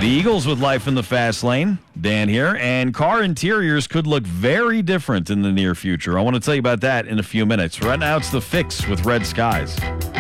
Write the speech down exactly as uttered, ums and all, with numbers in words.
The Eagles with life in the fast lane. Dan here. And car interiors could look very different in the near future. I want to tell you about that in a few minutes. Right now, it's The Fix with Red Skies.